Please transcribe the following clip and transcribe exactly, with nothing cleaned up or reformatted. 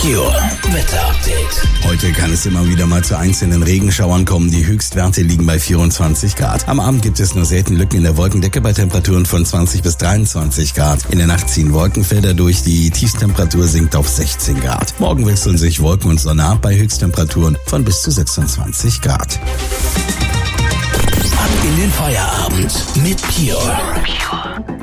Pure Wetter Update. Heute kann es immer wieder mal zu einzelnen Regenschauern kommen. Die Höchstwerte liegen bei vierundzwanzig Grad. Am Abend gibt es nur selten Lücken in der Wolkendecke bei Temperaturen von zwanzig bis dreiundzwanzig Grad. In der Nacht ziehen Wolkenfelder durch. Die Tiefstemperatur sinkt auf sechzehn Grad. Morgen wechseln sich Wolken und Sonne ab bei Höchsttemperaturen von bis zu sechsundzwanzig Grad. Ab in den Feierabend mit Pure.